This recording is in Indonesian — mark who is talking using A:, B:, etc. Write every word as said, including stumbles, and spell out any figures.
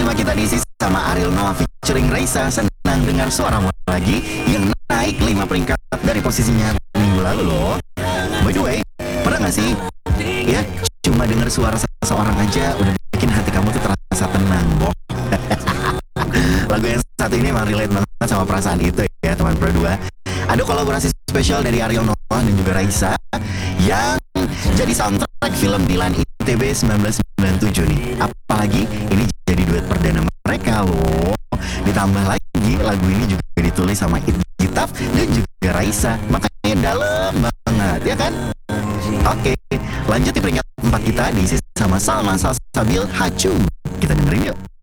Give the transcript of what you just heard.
A: lima kita diisi sama Ariel Noah featuring Raisa. Senang dengar suaramu lagi yang naik lima peringkat dari posisinya minggu lalu loh. By the way, pernah gak sih ya cuma dengar suara seseorang aja udah bikin hati kamu tuh terasa tenang, boh. Lagu yang satu ini emang relate banget sama perasaan itu ya teman berdua. Ada kolaborasi spesial dari Ariel Noah dan juga Raisa yang jadi soundtrack film Dilan I T B seribu sembilan ratus sembilan puluh tujuh nih. Apalagi ini jadi duet perdana mereka loh. Ditambah lagi lagu ini juga ditulis sama It Gitaf dan juga Raisa. Makanya dalam banget ya kan? Oke, lanjut di peringkat empat kita diisi sama Salma Salsabil Hacu. Kita dengerin yuk.